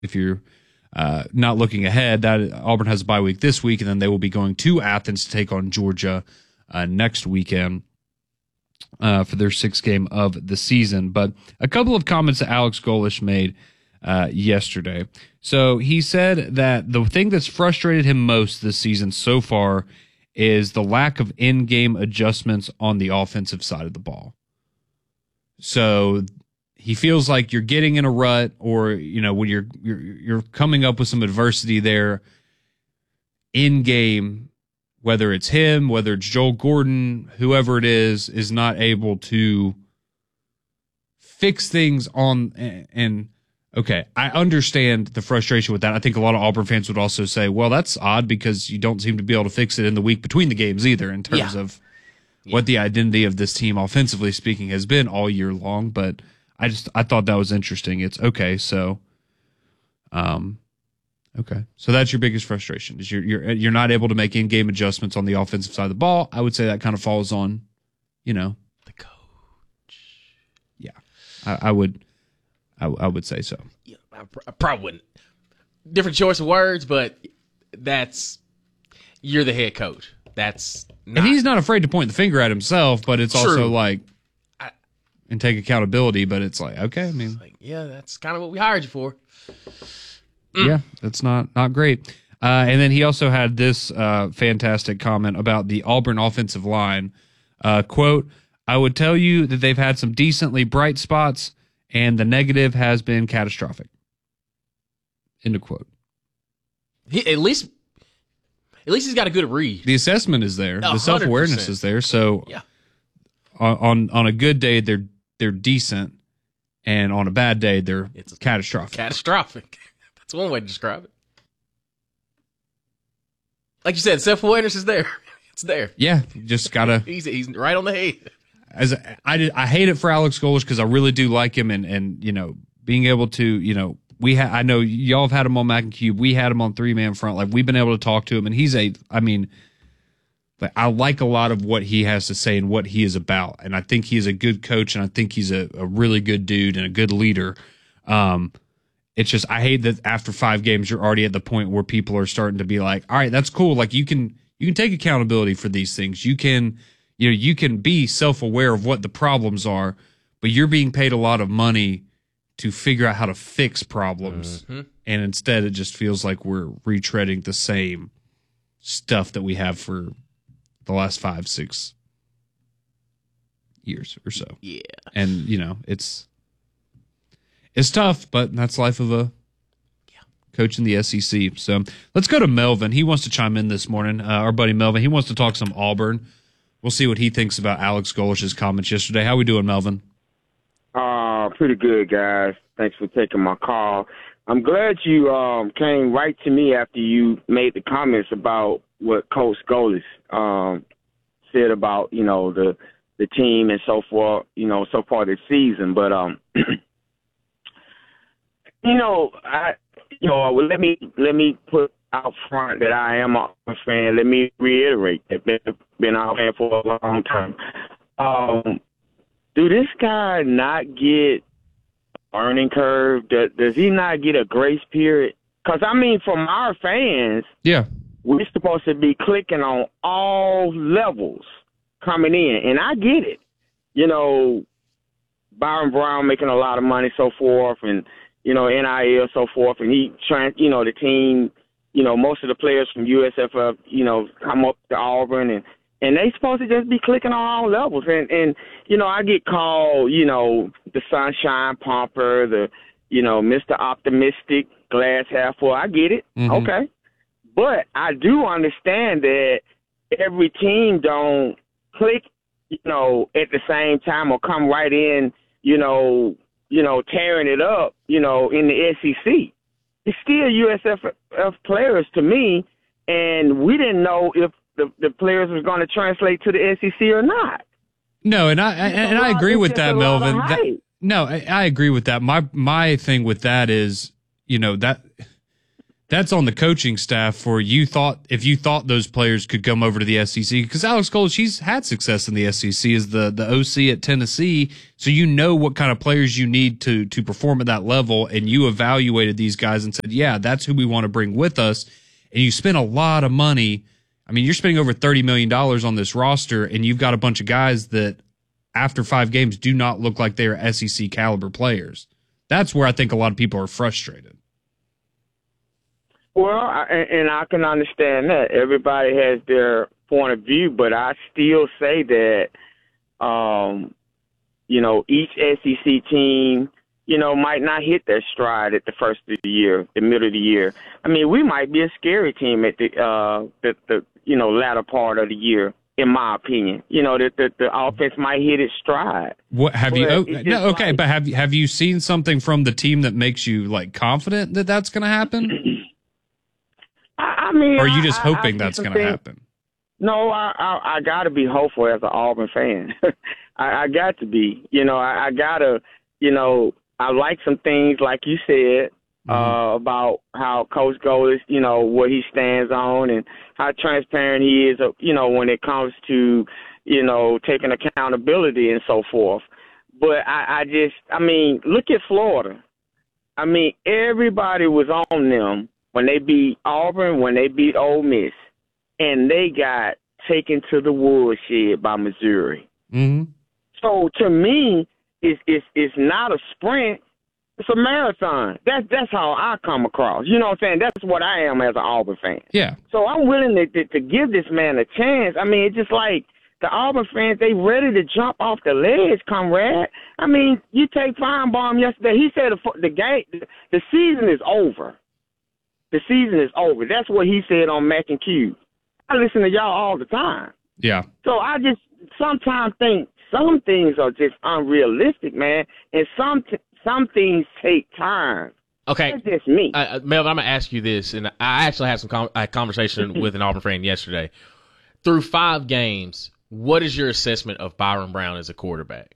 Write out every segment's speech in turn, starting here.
if you're not looking ahead, that Auburn has a bye week this week, and then they will be going to Athens to take on Georgia next weekend for their sixth game of the season. But a couple of comments that Alex Golesh made yesterday. So he said that the thing that's frustrated him most this season so far is the lack of in-game adjustments on the offensive side of the ball. So he feels like you're getting in a rut, or when you're coming up with some adversity there in game, whether it's him, whether it's Joel Gordon, whoever it is not able to fix things on. And okay, I understand the frustration with that. I think a lot of Auburn fans would also say, well, that's odd because you don't seem to be able to fix it in the week between the games either, in terms of what the identity of this team, offensively speaking, has been all year long. But I thought that was interesting. It's okay. So, okay. So that's your biggest frustration, is you're not able to make in-game adjustments on the offensive side of the ball. I would say that kind of falls on, the coach. Yeah, I would say so. Yeah, I probably wouldn't. Different choice of words, but you're the head coach. And he's not afraid to point the finger at himself, but it's also like, and take accountability, but it's like, okay, I mean, that's kind of what we hired you for. Yeah, that's not great. And then he also had this fantastic comment about the Auburn offensive line. Quote, I would tell you that they've had some decently bright spots, and the negative has been catastrophic. End of quote. At least he's got a good read. The assessment is there. 100%. The self-awareness is there. So on a good day, they're decent, and on a bad day, they're catastrophic. Catastrophic. That's one way to describe it. Like you said, self-awareness is there. It's there. Yeah, you just gotta. He's right on the head. I hate it for Alex Golesh because I really do like him, and being able to I know y'all have had him on Mac and Cube. We had him on 3-Man Front. Like, we've been able to talk to him, and I like a lot of what he has to say and what he is about. And I think he is a good coach, and I think he's a really good dude and a good leader. It's just, I hate that after 5 games, you're already at the point where people are starting to be like, all right, that's cool. Like, you can take accountability for these things. You can be self-aware of what the problems are, but you're being paid a lot of money to figure out how to fix problems. Mm-hmm. And instead, it just feels like we're retreading the same stuff that we have for the last 5-6 years or so. Yeah. And, it's tough, but that's life of a coach in the SEC. So let's go to Melvin. He wants to chime in this morning. Our buddy Melvin, he wants to talk some Auburn. We'll see what he thinks about Alex Golesh's comments yesterday. How we doing, Melvin? Pretty good, guys. Thanks for taking my call. I'm glad you came right to me after you made the comments about what Coach Golesh said about, the team and so forth, so far this season. But let me put out front that I am a fan. Let me reiterate that been out fan for a long time. Do this guy not get a learning curve? Does he not get a grace period? Because, from our fans, we're supposed to be clicking on all levels coming in. And I get it. Byron Brown making a lot of money, so forth, and, NIL, so forth. And he trying, the team, most of the players from USFF, come up to Auburn, and they supposed to just be clicking on all levels. And I get called, the sunshine pumper, the, Mr. Optimistic, glass half full. I get it. Mm-hmm. Okay. But I do understand that every team don't click, at the same time or come right in, tearing it up, in the SEC. It's still USFF players to me, and we didn't know if the players was going to translate to the SEC or not. No, and I agree with that, Melvin. I agree with that. My thing with that is, that That's on the coaching staff for if you thought those players could come over to the SEC, because Alex Cole, she's had success in the SEC as the OC at Tennessee, so you know what kind of players you need to perform at that level, and you evaluated these guys and said, yeah, that's who we want to bring with us, and you spent a lot of money. I mean, you're spending over $30 million on this roster, and you've got a bunch of guys that after 5 games do not look like they are SEC caliber players. That's where I think a lot of people are frustrated. Well, and I can understand that. Everybody has their point of view, but I still say that, each SEC team, might not hit their stride at the first of the year, the middle of the year. I mean, we might be a scary team at the latter part of the year, in my opinion. The offense might hit its stride. What have you? But have you seen something from the team that makes you confident that that's going to happen? I mean, or are you just hoping that's going to happen? No, I got to be hopeful as an Auburn fan. I got to be. I got to, I like some things like you said about how Coach Gold is, what he stands on and how transparent he is, when it comes to, taking accountability and so forth. But I mean, look at Florida. I mean, everybody was on them when they beat Auburn, when they beat Ole Miss, and they got taken to the woodshed by Missouri. Mm-hmm. So to me, it's not a sprint; it's a marathon. That's how I come across. You know what I'm saying? That's what I am as an Auburn fan. Yeah. So I'm willing to give this man a chance. I mean, it's just like the Auburn fans; they ready to jump off the ledge, comrade. I mean, you take Feinbaum yesterday. He said the season is over. The season is over. That's what he said on Mac and Q. I listen to y'all all the time. Yeah. So I just sometimes think some things are just unrealistic, man, and some things take time. Okay. That's just me. Melvin, I'm going to ask you this, and I actually had a conversation with an Auburn fan yesterday. Through 5 games, what is your assessment of Byron Brown as a quarterback?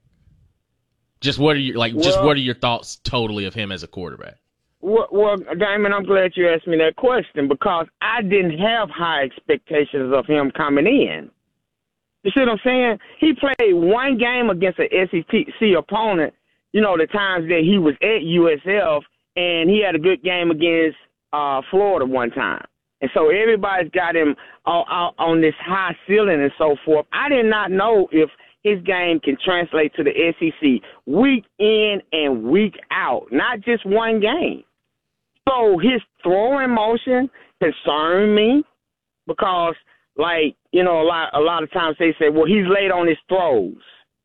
Just what are your thoughts totally of him as a quarterback? Well, Damon, I'm glad you asked me that question because I didn't have high expectations of him coming in. You see what I'm saying? He played 1 game against an SEC opponent, the times that he was at USF, and he had a good game against Florida one time. And so everybody's got him on this high ceiling and so forth. I did not know if his game can translate to the SEC week in and week out, not just 1 game. So his throwing motion concerned me because, a lot of times they say, well, he's late on his throws.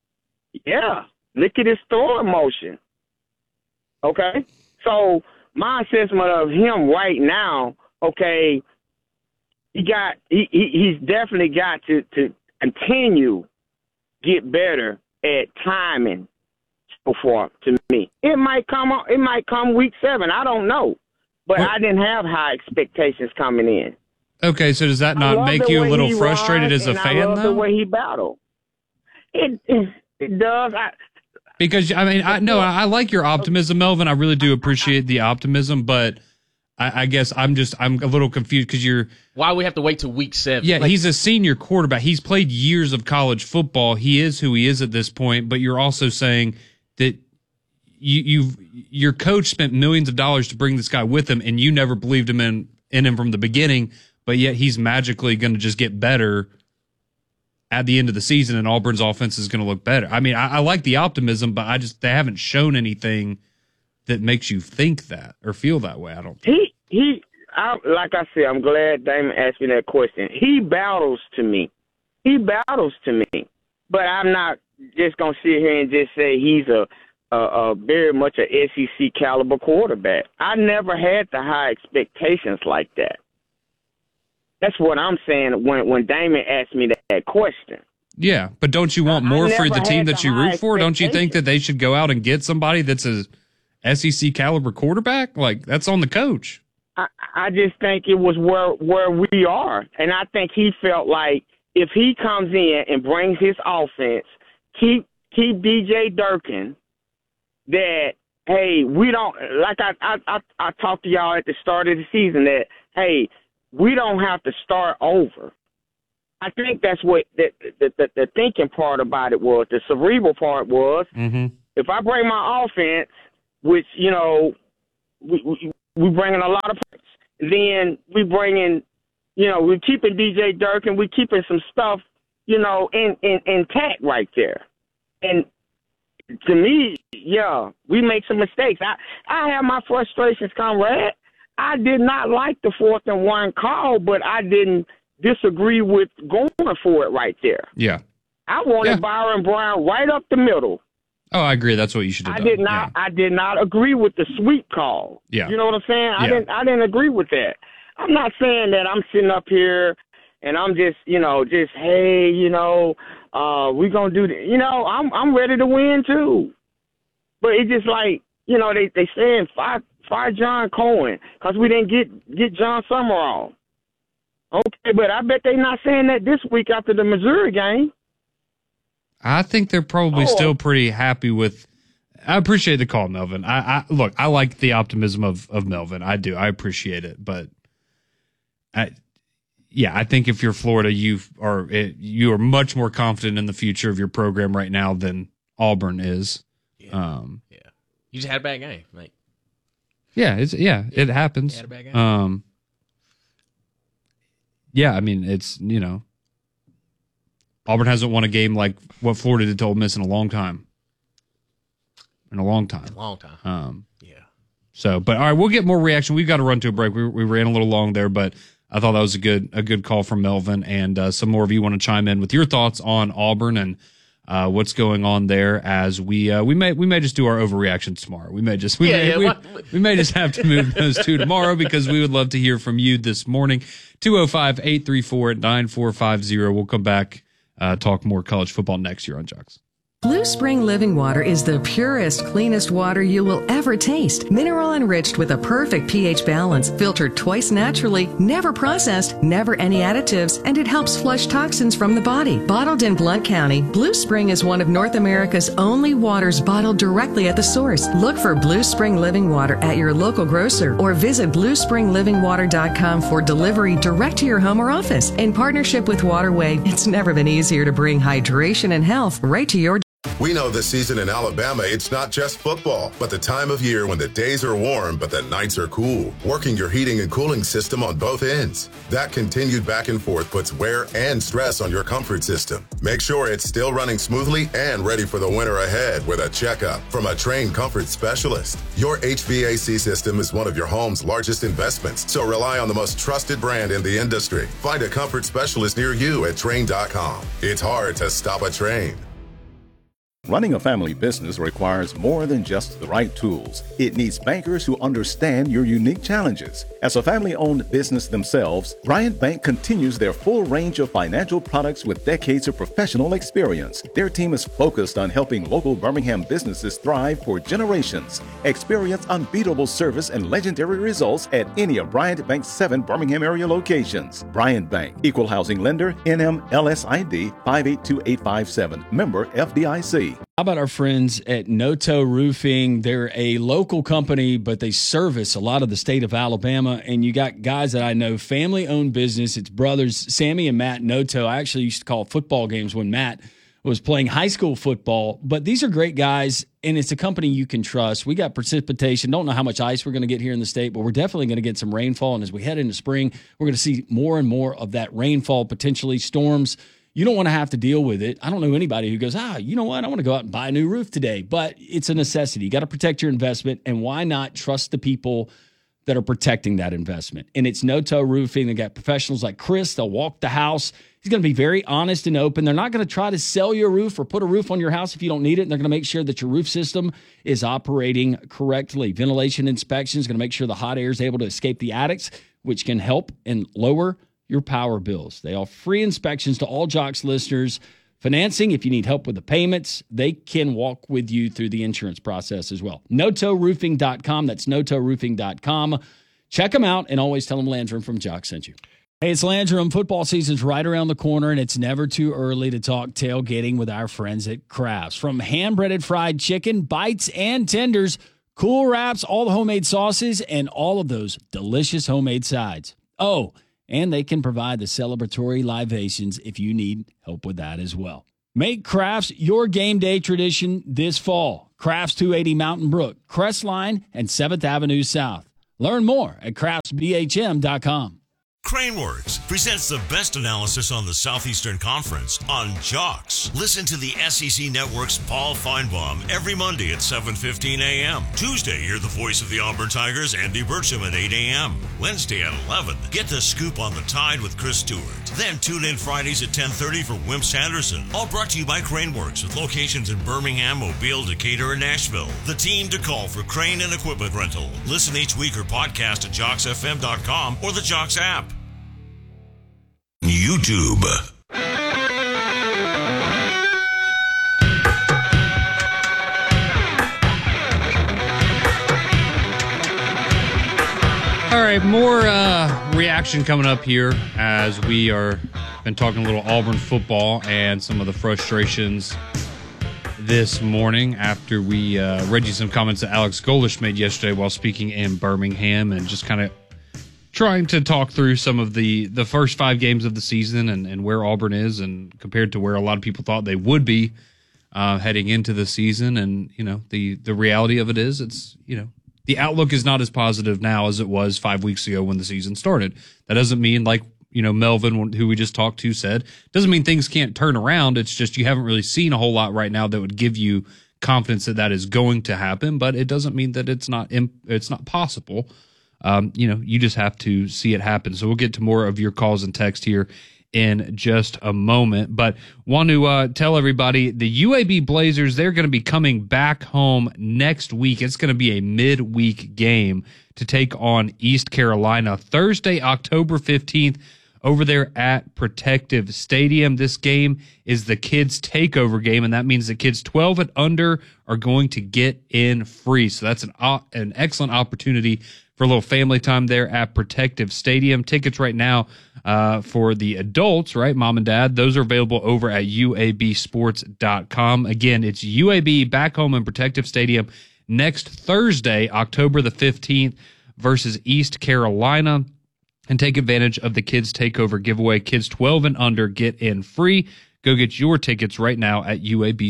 Yeah, look at his throwing motion. Okay? So my assessment of him right now, okay, he's definitely got to continue get better at timing before to me. It might come week 7. I don't know. But I didn't have high expectations coming in. Okay, so does that not make you a little frustrated as a fan, though? I love the way he battled. It does. Because, I mean, I like your optimism, Melvin. I really do appreciate the optimism, but I guess I'm a little confused because why we have to wait till week 7? Yeah, he's a senior quarterback. He's played years of college football. He is who he is at this point, but you're also saying that your coach spent millions of dollars to bring this guy with him, and you never believed him in him from the beginning, but yet he's magically going to just get better at the end of the season, and Auburn's offense is going to look better. I mean, I like the optimism, but they haven't shown anything that makes you think that or feel that way. I don't think. Like I said, I'm glad Damon asked me that question. He battles to me. But I'm not just going to sit here and just say he's a very much a SEC caliber quarterback. I never had the high expectations like that. That's what I'm saying when Damon asked me that question. Yeah, but don't you want more for the team that you root for? Don't you think that they should go out and get somebody that's a SEC caliber quarterback? Like, that's on the coach. I just think it was where we are. And I think he felt like if he comes in and brings his offense, keep DJ Durkin, that, hey, we don't, like I talked to y'all at the start of the season that, hey, we don't have to start over. I think that's what the thinking part about it was. The cerebral part was, if I bring my offense, which, you know, we bring in a lot of points, then we bring in, you know, we're keeping DJ Durkin, we're keeping some stuff, you know, intact right there. And to me, yeah, we make some mistakes. I have my frustrations, Conrad. I did not like the 4th and 1 call, but I didn't disagree with going for it right there. Yeah. I wanted Byron Brown right up the middle. Oh, I agree. That's what you should have done. I did not agree with the sweep call. Yeah. You know what I'm saying? Yeah. I didn't agree with that. I'm not saying that I'm sitting up here and I'm just, you know, hey, you know, we're going to do this. You know, I'm ready to win too. But it's just like, you know, they saying fire John Cohen because we didn't get John Summerall. Okay, but I bet they're not saying that this week after the Missouri game. I think they're probably still pretty happy with. I appreciate the call, Melvin. I like the optimism of Melvin. I do. I appreciate it, but I think if you're Florida, you are much more confident in the future of your program right now than Auburn is. Yeah. You just had a bad game, like. It happens. You had a bad game. Yeah, I mean, it's, you know, Auburn hasn't won a game like what Florida did to Ole Miss in a long time. Yeah. So, but all right, we'll get more reaction. We've got to run to a break. We ran a little long there, but I thought that was a good call from Melvin. And some more of you want to chime in with your thoughts on Auburn and what's going on there. As we may just do our overreactions tomorrow. We may just have to move those two tomorrow because we would love to hear from you this morning. 205-834-9450. We'll come back, talk more college football next year on Jocks. Blue Spring Living Water is the purest, cleanest water you will ever taste. Mineral enriched with a perfect pH balance, filtered twice naturally, never processed, never any additives, and it helps flush toxins from the body. Bottled in Blount County, Blue Spring is one of North America's only waters bottled directly at the source. Look for Blue Spring Living Water at your local grocer or visit bluespringlivingwater.com for delivery direct to your home or office. In partnership with Waterway, it's never been easier to bring hydration and health right to your door. We know this season in Alabama, it's not just football, but the time of year when the days are warm, but the nights are cool. Working your heating and cooling system on both ends. That continued back and forth puts wear and stress on your comfort system. Make sure it's still running smoothly and ready for the winter ahead with a checkup from a trained comfort specialist. Your HVAC system is one of your home's largest investments, so rely on the most trusted brand in the industry. Find a comfort specialist near you at Trane.com. It's hard to stop a Trane. Running a family business requires more than just the right tools. It needs bankers who understand your unique challenges. As a family-owned business themselves, Bryant Bank continues their full range of financial products with decades of professional experience. Their team is focused on helping local Birmingham businesses thrive for generations. Experience unbeatable service and legendary results at any of Bryant Bank's 7 Birmingham area locations. Bryant Bank, Equal Housing Lender, NMLSID 582857, member FDIC. How about our friends at Noto Roofing? They're a local company, but they service a lot of the state of Alabama. And you got guys that I know, family-owned business. It's brothers, Sammy and Matt Noto. I actually used to call football games when Matt was playing high school football. But these are great guys, and it's a company you can trust. We got precipitation. Don't know how much ice we're going to get here in the state, but we're definitely going to get some rainfall. And as we head into spring, we're going to see more and more of that rainfall, potentially storms. You don't want to have to deal with it. I don't know anybody who goes, you know what? I want to go out and buy a new roof today. But it's a necessity. You got to protect your investment. And why not trust the people that are protecting that investment? And it's Noto Roofing. They got professionals like Chris. They'll walk the house. He's going to be very honest and open. They're not going to try to sell you a roof or put a roof on your house if you don't need it. And they're going to make sure that your roof system is operating correctly. Ventilation inspection is going to make sure the hot air is able to escape the attics, which can help and lower your power bills. They offer free inspections to all Jocks listeners. Financing, if you need help with the payments, they can walk with you through the insurance process as well. NotoRoofing.com. That's NotoRoofing.com. Check them out and always tell them Landrum from Jocks sent you. Hey, it's Landrum. Football season's right around the corner, and it's never too early to talk tailgating with our friends at Crafts. From hand-breaded fried chicken, bites, and tenders, Cool Wraps, all the homemade sauces, and all of those delicious homemade sides. Oh, and they can provide the celebratory libations if you need help with that as well. Make Crafts your game day tradition this fall. Crafts 280 Mountain Brook, Crestline, and 7th Avenue South. Learn more at craftsbhm.com. Craneworks presents the best analysis on the Southeastern Conference on JOX. Listen to the SEC Network's Paul Feinbaum every Monday at 7:15 a.m. Tuesday, hear the voice of the Auburn Tigers, Andy Burcham, at 8 a.m. Wednesday at 11, get the scoop on the Tide with Chris Stewart. Then tune in Fridays at 10:30 for Wimps Anderson. All brought to you by Craneworks with locations in Birmingham, Mobile, Decatur, and Nashville. The team to call for crane and equipment rental. Listen each week or podcast at JOXFM.com or the JOX app. YouTube. All right, more reaction coming up here as we are been talking a little Auburn football and some of the frustrations this morning after we read you some comments that Alex Golesh made yesterday while speaking in Birmingham, and just kind of trying to talk through some of the first 5 games of the season and where Auburn is and compared to where a lot of people thought they would be heading into the season. And, the reality of it is it's, the outlook is not as positive now as it was 5 weeks ago when the season started. That doesn't mean, like, Melvin, who we just talked to, said, doesn't mean things can't turn around. It's just you haven't really seen a whole lot right now that would give you confidence that that is going to happen, but it doesn't mean that it's not possible. You just have to see it happen. So we'll get to more of your calls and text here in just a moment. But want to tell everybody, the UAB Blazers, they're going to be coming back home next week. It's going to be a midweek game to take on East Carolina Thursday, October 15th, over there at Protective Stadium. This game is the kids' takeover game, and that means the kids 12 and under are going to get in free. So that's an excellent opportunity for a little family time there at Protective Stadium. Tickets right now for the adults, right, mom and dad, those are available over at uabsports.com. Again, it's UAB back home in Protective Stadium next Thursday, October the 15th, versus East Carolina. And take advantage of the Kids Takeover giveaway. Kids 12 and under get in free. Go get your tickets right now at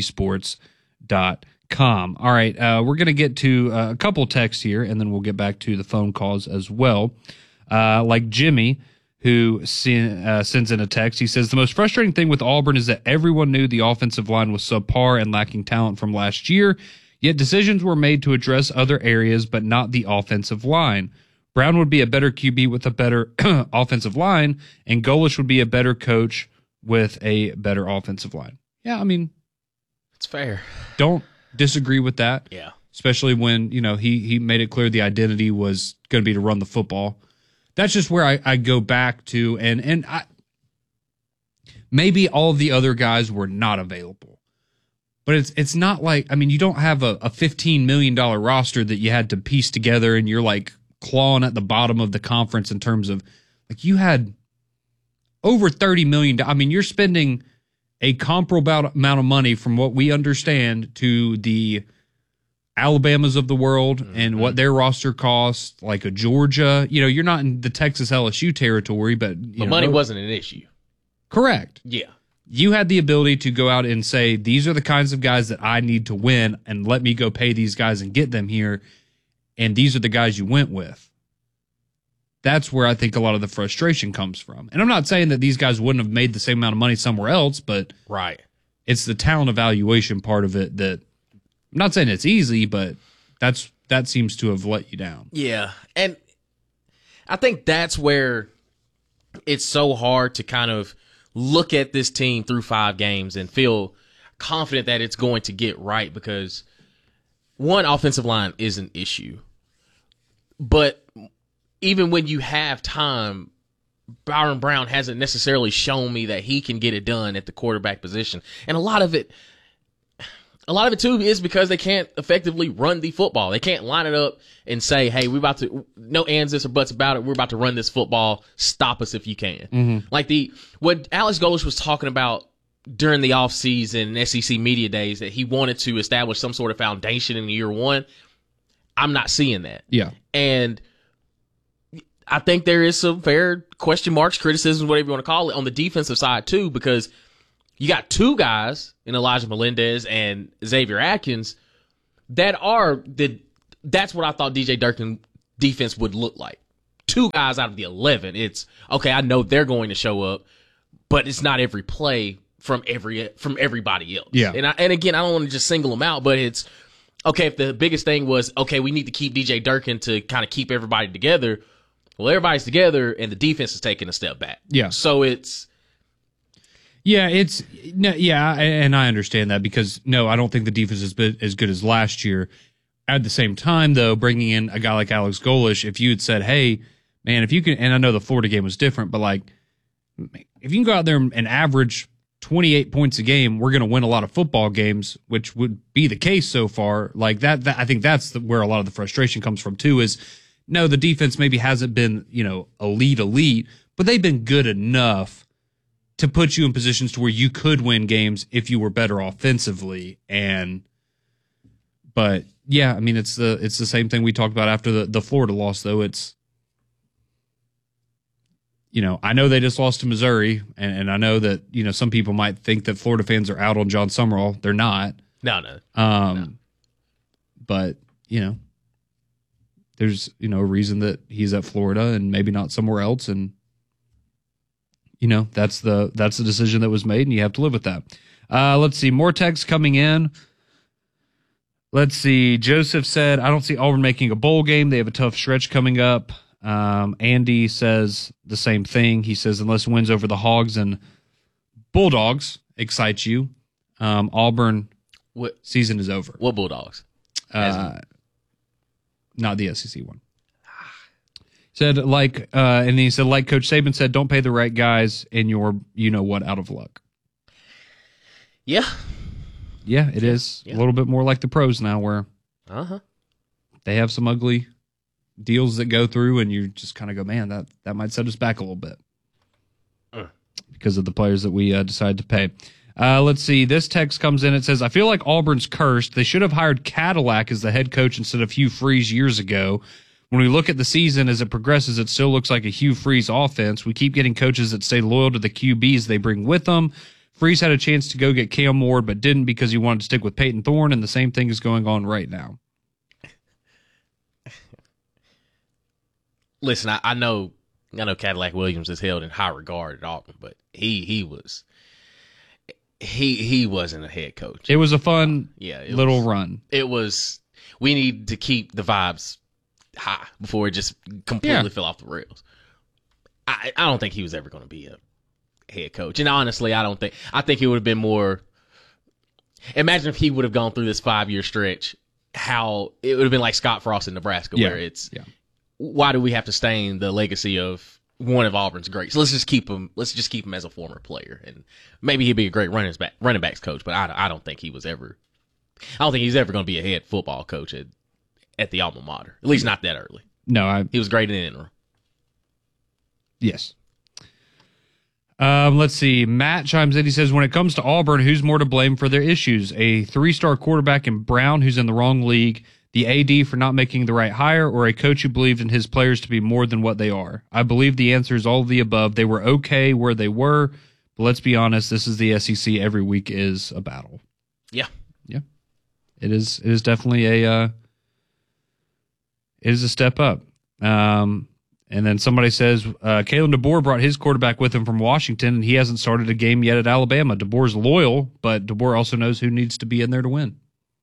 uabsports.com. All right, we're going to get to a couple texts here, and then we'll get back to the phone calls as well. Like Jimmy, who sends in a text. He says, the most frustrating thing with Auburn is that everyone knew the offensive line was subpar and lacking talent from last year, yet decisions were made to address other areas, but not the offensive line. Brown would be a better QB with a better offensive line, and Golesh would be a better coach with a better offensive line. Yeah, I mean, it's fair. Don't disagree with that. Yeah. Especially when, he made it clear the identity was going to be to run the football. That's just where I go back to, and maybe all of the other guys were not available. But it's not like, you don't have a $15 million roster that you had to piece together and you're like clawing at the bottom of the conference in terms of, like, you had over $30 million. You're spending a comparable amount of money from what we understand to the Alabamas of the world and what their roster costs, like a Georgia. You're not in the Texas LSU territory, but money wasn't an issue. Correct. Yeah. You had the ability to go out and say, these are the kinds of guys that I need to win, and let me go pay these guys and get them here. And these are the guys you went with. That's where I think a lot of the frustration comes from. And I'm not saying that these guys wouldn't have made the same amount of money somewhere else, but right, it's the talent evaluation part of it that I'm not saying it's easy, but that seems to have let you down. Yeah. And I think that's where it's so hard to kind of look at this team through 5 games and feel confident that it's going to get right, because one, offensive line is an issue. But even when you have time, Byron Brown hasn't necessarily shown me that he can get it done at the quarterback position. And a lot of it too is because they can't effectively run the football. They can't line it up and say, hey, we're about to, no ands, ifs, or buts about it. We're about to run this football. Stop us if you can. Mm-hmm. Like what Alex Golesh was talking about during the offseason SEC media days, that he wanted to establish some sort of foundation in year one. I'm not seeing that. Yeah. And I think there is some fair question marks, criticisms, whatever you want to call it, on the defensive side too, because you got two guys in Elijah Melendez and Xavier Atkins that's what I thought DJ Durkin defense would look like. Two guys out of the 11. It's okay. I know they're going to show up, but it's not every play from everybody else. Yeah. And again, I don't want to just single them out, but it's okay. If the biggest thing was, okay, we need to keep DJ Durkin to kind of keep everybody together. Well, everybody's together and the defense is taking a step back. Yeah. So it's. Yeah, and I understand that because, no, I don't think the defense is as good as last year. At the same time, though, bringing in a guy like Alex Golesh, if you had said, hey, man, if you can, and I know the Florida game was different, but like, if you can go out there and average 28 points a game, we're going to win a lot of football games, which would be the case so far. Like that I think that's where a lot of the frustration comes from, too, is no, the defense maybe hasn't been, elite, but they've been good enough to put you in positions to where you could win games if you were better offensively. But yeah, I mean, it's the same thing we talked about after the Florida loss, though. It's, I know they just lost to Missouri, and I know that, some people might think that Florida fans are out on John Summerall. They're not. No. But, there's, a reason that he's at Florida and maybe not somewhere else. And, that's the decision that was made, and you have to live with that. Let's see. More texts coming in. Let's see. Joseph said, I don't see Auburn making a bowl game. They have a tough stretch coming up. Andy says the same thing. He says, unless wins over the Hogs and Bulldogs excites you, Auburn season is over. What Bulldogs? Not the SEC one. Said and he said, like Coach Saban said, don't pay the right guys and you're, out of luck. Yeah. Yeah, it is a little bit more like the pros now where they have some ugly deals that go through and you just kind of go, man, that might set us back a little bit because of the players that we decided to pay. Let's see. This text comes in. It says, I feel like Auburn's cursed. They should have hired Cadillac as the head coach instead of Hugh Freeze years ago. When we look at the season as it progresses, it still looks like a Hugh Freeze offense. We keep getting coaches that stay loyal to the QBs they bring with them. Freeze had a chance to go get Cam Ward, but didn't because he wanted to stick with Peyton Thorne, and the same thing is going on right now. Listen, I know Cadillac Williams is held in high regard at Auburn, but he wasn't a head coach. It was a fun run. It was. We need to keep the vibes high before it just completely fell off the rails. I don't think he was ever going to be a head coach, and honestly, I think it would have been more. Imagine if he would have gone through this 5-year stretch, how it would have been like Scott Frost in Nebraska, where it's why do we have to stain the legacy of one of Auburn's greats? Let's just keep him as a former player, and maybe he'd be a great running backs coach. But I don't think he's ever going to be a head football coach at the alma mater. At least not that early. No, he was great in the interim. Yes. Let's see. Matt chimes in. He says, when it comes to Auburn, who's more to blame for their issues? A 3-star quarterback in Brown who's in the wrong league, the AD for not making the right hire, or a coach who believed in his players to be more than what they are? I believe the answer is all of the above. They were okay where they were, but let's be honest, this is the SEC. Every week is a battle. Yeah. Yeah. It is definitely it is a step up. And then somebody says, Kalen DeBoer brought his quarterback with him from Washington, and he hasn't started a game yet at Alabama. DeBoer's loyal, but DeBoer also knows who needs to be in there to win.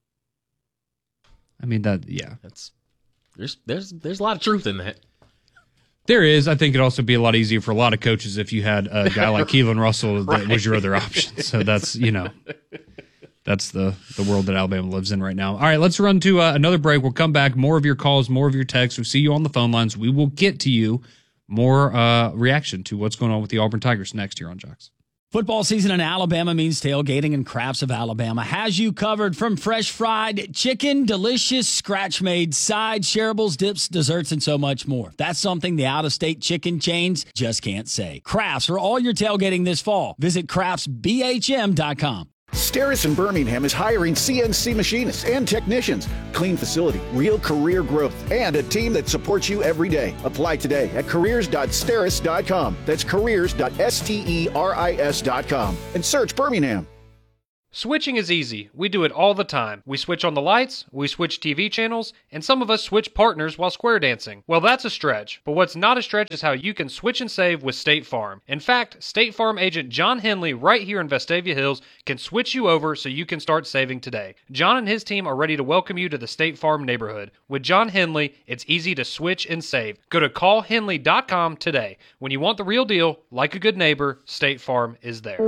I mean, there's a lot of truth in that. There is. I think it'd also be a lot easier for a lot of coaches if you had a guy like Keelan Russell that was your other option. So that's, that's the world that Alabama lives in right now. All right, let's run to another break. We'll come back. More of your calls, more of your texts. We'll see you on the phone lines. We will get to you. More reaction to what's going on with the Auburn Tigers next year on Jocks. Football season in Alabama means tailgating, and Crafts of Alabama has you covered. From fresh fried chicken, delicious scratch-made sides, shareables, dips, desserts, and so much more. That's something the out-of-state chicken chains just can't say. Crafts for all your tailgating this fall. Visit craftsbhm.com. Steris in Birmingham is hiring CNC machinists and technicians. Clean facility, real career growth, and a team that supports you every day. Apply today at careers.steris.com. That's careers.steris.com. And search Birmingham. Switching is easy. We do it all the time. We switch on the lights, we switch TV channels, and some of us switch partners while square dancing. Well, that's a stretch. But what's not a stretch is how you can switch and save with State Farm. In fact, State Farm agent John Henley right here in Vestavia Hills can switch you over so you can start saving today. John and his team are ready to welcome you to the State Farm neighborhood. With John Henley, it's easy to switch and save. Go to callhenley.com today. When you want the real deal, like a good neighbor, State Farm is there.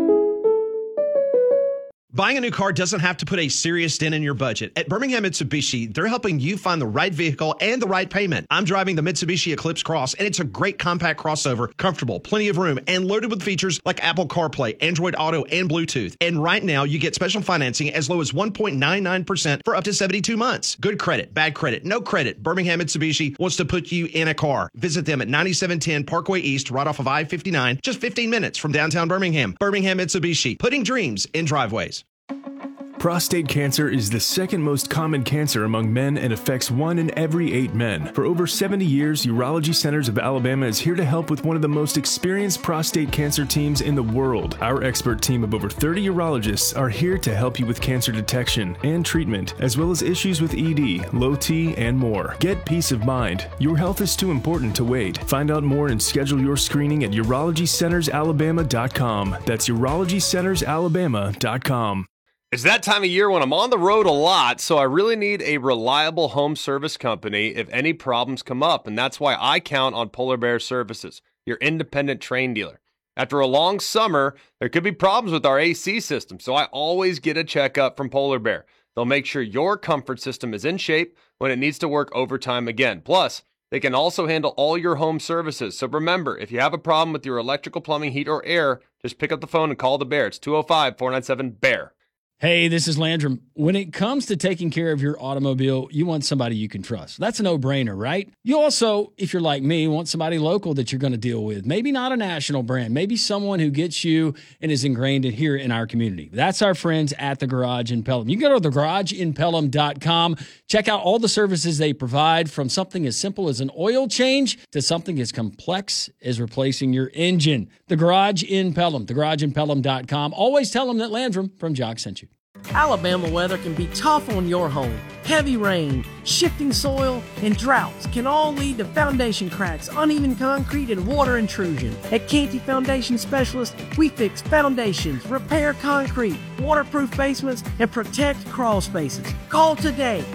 Buying a new car doesn't have to put a serious dent in your budget. At Birmingham Mitsubishi, they're helping you find the right vehicle and the right payment. I'm driving the Mitsubishi Eclipse Cross, and it's a great compact crossover, comfortable, plenty of room, and loaded with features like Apple CarPlay, Android Auto, and Bluetooth. And right now, you get special financing as low as 1.99% for up to 72 months. Good credit, bad credit, no credit. Birmingham Mitsubishi wants to put you in a car. Visit them at 9710 Parkway East, right off of I-59, just 15 minutes from downtown Birmingham. Birmingham Mitsubishi, putting dreams in driveways. Prostate cancer is the second most common cancer among men and affects 1 in every 8 men. For over 70 years, Urology Centers of Alabama is here to help with one of the most experienced prostate cancer teams in the world. Our expert team of over 30 urologists are here to help you with cancer detection and treatment, as well as issues with ED, low T, and more. Get peace of mind. Your health is too important to wait. Find out more and schedule your screening at urologycentersalabama.com. That's urologycentersalabama.com. It's that time of year when I'm on the road a lot, so I really need a reliable home service company if any problems come up, and that's why I count on Polar Bear Services, your independent Trane dealer. After a long summer, there could be problems with our AC system, so I always get a checkup from Polar Bear. They'll make sure your comfort system is in shape when it needs to work overtime again. Plus, they can also handle all your home services. So remember, if you have a problem with your electrical, plumbing, heat, or air, just pick up the phone and call the Bear. It's 205-497-BEAR. Hey, this is Landrum. When it comes to taking care of your automobile, you want somebody you can trust. That's a no-brainer, right? You also, if you're like me, want somebody local that you're going to deal with. Maybe not a national brand. Maybe someone who gets you and is ingrained here in our community. That's our friends at The Garage in Pelham. You can go to thegarageinpelham.com. Check out all the services they provide, from something as simple as an oil change to something as complex as replacing your engine. The Garage in Pelham, thegarageinpelham.com. Always tell them that Landrum from Jock sent you. Alabama weather can be tough on your home. Heavy rain, shifting soil, and droughts can all lead to foundation cracks, uneven concrete, and water intrusion. At Canty Foundation Specialists, we fix foundations, repair concrete, waterproof basements, and protect crawl spaces. Call today,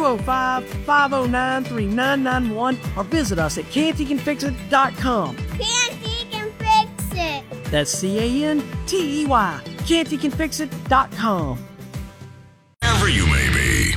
205-509-3991, or visit us at cantycanfixit.com. Canty can fix it. That's CANTEY, cantycanfixit.com. Wherever you may be.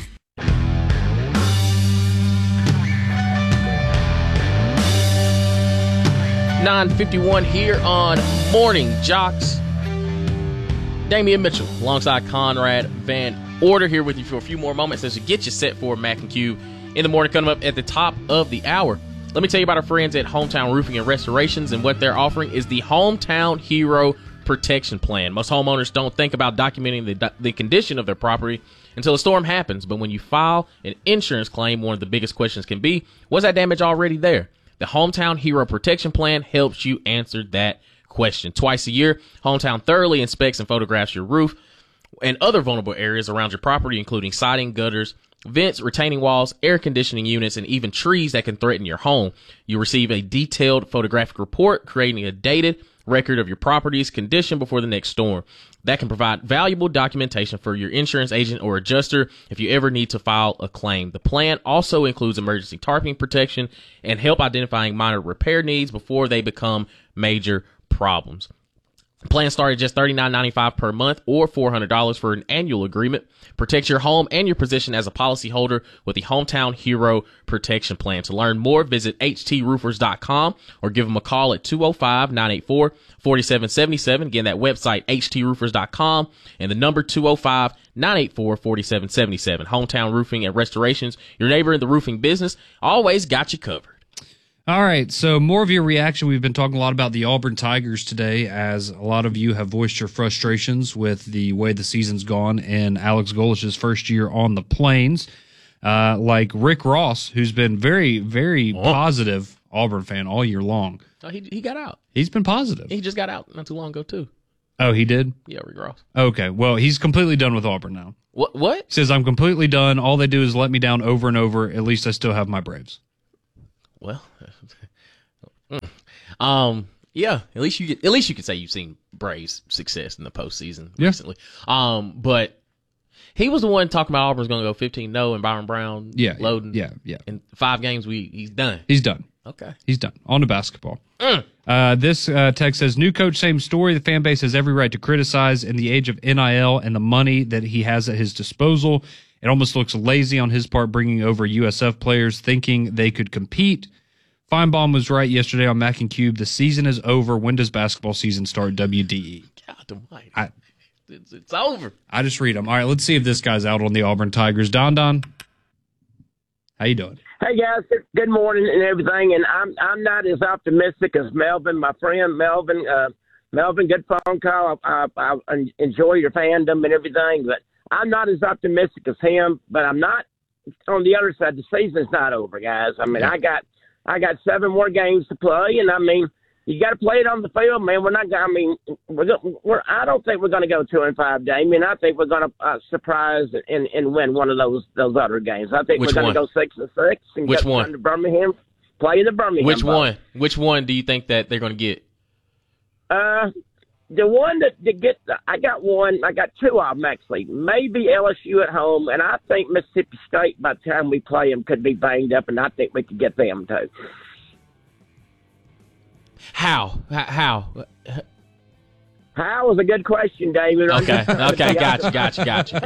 $9:51 here on Morning Jocks. Damian Mitchell alongside Conrad Van Order here with you for a few more moments as we get you set for Mac and Q in the morning, coming up at the top of the hour. Let me tell you about our friends at Hometown Roofing and Restorations, and what they're offering is the Hometown Hero Protection Plan. Most homeowners don't think about documenting the condition of their property until a storm happens, but when you file an insurance claim, one of the biggest questions can be, was that damage already there? The Hometown Hero Protection Plan helps you answer that question. Twice a year, Hometown thoroughly inspects and photographs your roof and other vulnerable areas around your property, including siding, gutters, vents, retaining walls, air conditioning units, and even trees that can threaten your home. You receive a detailed photographic report, creating a dated record of your property's condition before the next storm. That can provide valuable documentation for your insurance agent or adjuster if you ever need to file a claim. The plan also includes emergency tarping protection and help identifying minor repair needs before they become major problems. The plan started at just $39.95 per month or $400 for an annual agreement. Protect your home and your position as a policyholder with the Hometown Hero Protection Plan. To learn more, visit htroofers.com or give them a call at 205-984-4777. Again, that website, htroofers.com, and the number 205-984-4777. Hometown Roofing and Restorations, your neighbor in the roofing business, always got you covered. All right, so more of your reaction. We've been talking a lot about the Auburn Tigers today, as a lot of you have voiced your frustrations with the way the season's gone in Alex Golish's first year on the Plains. Like Rick Ross, who's been very, very positive Auburn fan all year long. Oh, he got out. He's been positive. He just got out not too long ago, too. Oh, he did? Yeah, Rick Ross. Okay, well, he's completely done with Auburn now. What? He says, I'm completely done. All they do is let me down over and over. At least I still have my Braves. Well, yeah. At least you could say you've seen Braves' success in the postseason recently. But he was the one talking about Auburn's going to go 15-0 and Byron Brown loading. Yeah. In 5 games, he's done. He's done. Okay. He's done. On to basketball. This text says, new coach, same story. The fan base has every right to criticize. In the age of NIL and the money that he has at his disposal, it almost looks lazy on his part bringing over USF players thinking they could compete. Feinbaum was right yesterday on Mac and Cube. The season is over. When does basketball season start? WDE. God almighty. It's over. I just read them. All right, let's see if this guy's out on the Auburn Tigers. Don, how you doing? Hey guys, good morning and everything. And I'm not as optimistic as Melvin, my friend Melvin. Melvin, good phone call. I enjoy your fandom and everything, but I'm not as optimistic as him. But I'm not on the other side. The season's not over, guys. I mean, I got 7 more games to play, and I mean, you got to play it on the field, man. We're not. I mean, I don't think we're going to go 2-5, Damien. I think we're going to surprise and win one of those other games. I think we're going to go 6-6 and Which get one? To Birmingham, play in the Birmingham. Which Bowl. one? Which one do you think that they're going to get? The one that I got one. I got 2 of them actually. Maybe LSU at home, and I think Mississippi State by the time we play them could be banged up, and I think we could get them too. How? How is a good question, David. Okay, gotcha.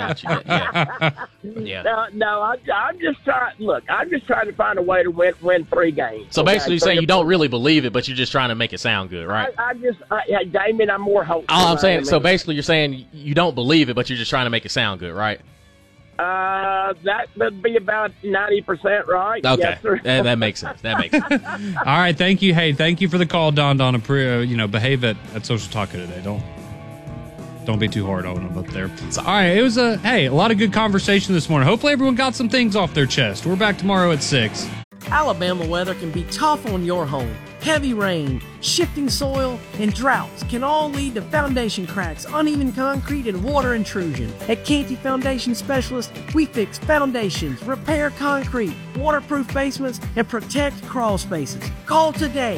Yeah. No, I'm just trying. Look, I'm just trying to find a way to win 3 games. So basically, you're saying you don't really believe it, but you're just trying to make it sound good, right? Damien, I'm more hopeful. All I'm saying. So basically, you're saying you don't believe it, but you're just trying to make it sound good, right? That would be about 90%, right? Okay, yes, sir. that makes sense. All right, thank you. Hey, thank you for the call, Don. Behave at Social Taco today. Don't be too hard on him up there. All right, it was a lot of good conversation this morning. Hopefully everyone got some things off their chest. We're back tomorrow at 6. Alabama weather can be tough on your home. Heavy rain, shifting soil, and droughts can all lead to foundation cracks, uneven concrete, and water intrusion. At Canty Foundation Specialists, we fix foundations, repair concrete, waterproof basements, and protect crawl spaces. Call today,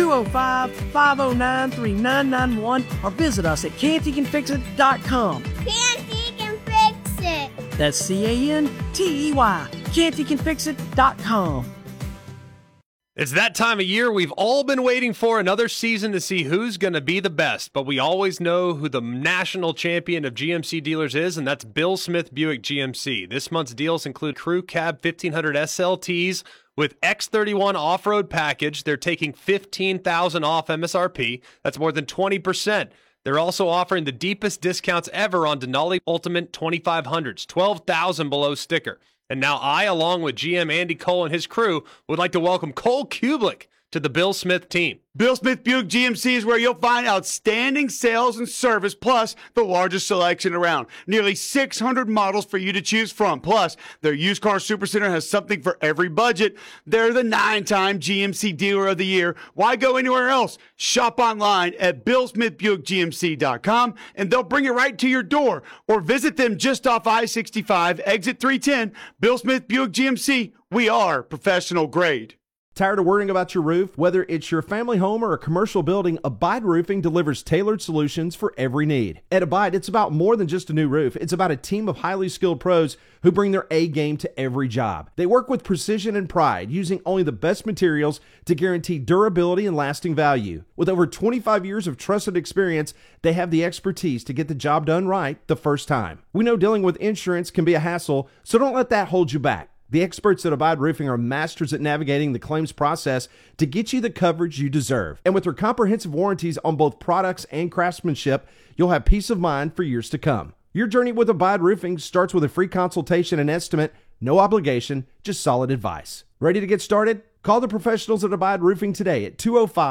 205-509-3991, or visit us at cantycanfixit.com. Canty can fix it. That's CANTEY, cantycanfixit.com. It's that time of year we've all been waiting for, another season to see who's going to be the best. But we always know who the national champion of GMC dealers is, and that's Bill Smith Buick GMC. This month's deals include Crew Cab 1500 SLTs with X31 off-road package. They're taking $15,000 off MSRP. That's more than 20%. They're also offering the deepest discounts ever on Denali Ultimate 2500s, $12,000 below sticker. And now I, along with GM Andy Cole and his crew, would like to welcome Cole Kublik to the Bill Smith team. Bill Smith Buick GMC is where you'll find outstanding sales and service, plus the largest selection around. Nearly 600 models for you to choose from. Plus, their used car supercenter has something for every budget. They're the 9-time GMC Dealer of the Year. Why go anywhere else? Shop online at BillSmithBuickGMC.com, and they'll bring it right to your door. Or visit them just off I-65, exit 310. Bill Smith Buick GMC, we are professional grade. Tired of worrying about your roof? Whether it's your family home or a commercial building, Abide Roofing delivers tailored solutions for every need. At Abide, it's about more than just a new roof. It's about a team of highly skilled pros who bring their A game to every job. They work with precision and pride, using only the best materials to guarantee durability and lasting value. With over 25 years of trusted experience, they have the expertise to get the job done right the first time. We know dealing with insurance can be a hassle, so don't let that hold you back. The experts at Abide Roofing are masters at navigating the claims process to get you the coverage you deserve. And with their comprehensive warranties on both products and craftsmanship, you'll have peace of mind for years to come. Your journey with Abide Roofing starts with a free consultation and estimate, no obligation, just solid advice. Ready to get started? Call the professionals at Abide Roofing today at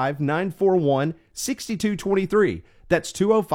205-941-6223. That's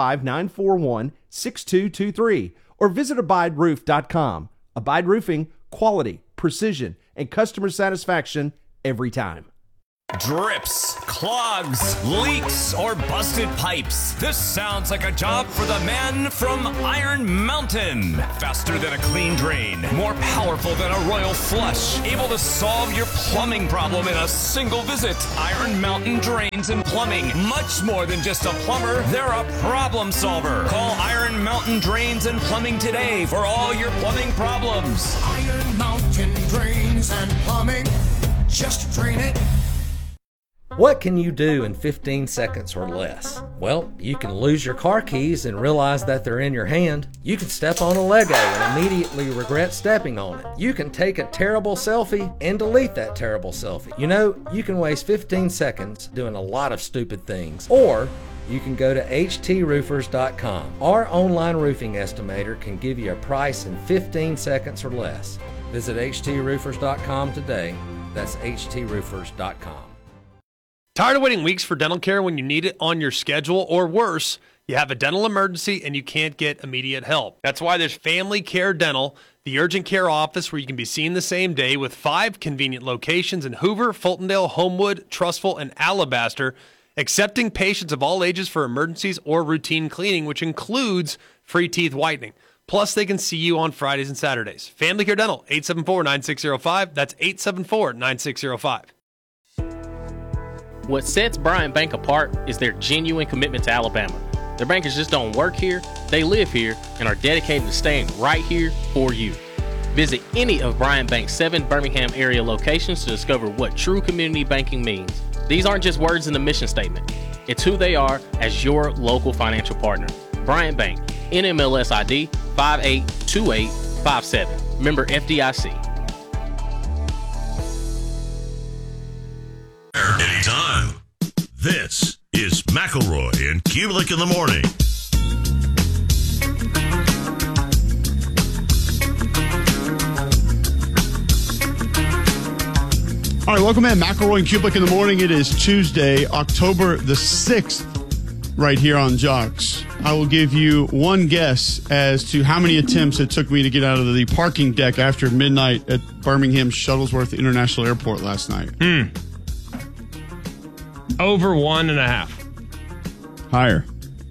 205-941-6223. Or visit abideroof.com. Abide Roofing, quality, precision, and customer satisfaction every time. Drips, clogs, leaks, or busted pipes. This sounds like a job for the man from Iron Mountain. Faster than a clean drain, more powerful than a royal flush, able to solve your plumbing problem in a single visit. Iron Mountain Drains and Plumbing. Much more than just a plumber, they're a problem solver. Call Iron Mountain Drains and Plumbing today for all your plumbing problems. Iron Mountain Drains and Plumbing. Just drain it. What can you do in 15 seconds or less? Well, you can lose your car keys and realize that they're in your hand. You can step on a Lego and immediately regret stepping on it. You can take a terrible selfie and delete that terrible selfie. You know, you can waste 15 seconds doing a lot of stupid things. Or you can go to HTRoofers.com. Our online roofing estimator can give you a price in 15 seconds or less. Visit HTRoofers.com today. That's HTRoofers.com. Tired of waiting weeks for dental care when you need it on your schedule, or worse, you have a dental emergency and you can't get immediate help? That's why there's Family Care Dental, the urgent care office where you can be seen the same day, with 5 convenient locations in Hoover, Fultondale, Homewood, Trussville, and Alabaster, accepting patients of all ages for emergencies or routine cleaning, which includes free teeth whitening. Plus, they can see you on Fridays and Saturdays. Family Care Dental, 874-9605. That's 874-9605. What sets Bryant Bank apart is their genuine commitment to Alabama. Their bankers just don't work here, they live here, and are dedicated to staying right here for you. Visit any of Bryant Bank's 7 Birmingham area locations to discover what true community banking means. These aren't just words in the mission statement. It's who they are as your local financial partner. Bryant Bank, NMLS ID 582857. Member FDIC. Anytime. This is McElroy and Kubelik in the morning. All right, welcome in. McElroy and Kubelik in the morning. It is Tuesday, October the 6th, right here on Jocks. I will give you one guess as to how many attempts it took me to get out of the parking deck after midnight at Birmingham Shuttlesworth International Airport last night. Over 1.5. Higher.